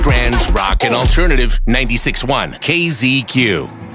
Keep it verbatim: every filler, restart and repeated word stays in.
Grand's Rock and Alternative ninety-six point one K Z Q.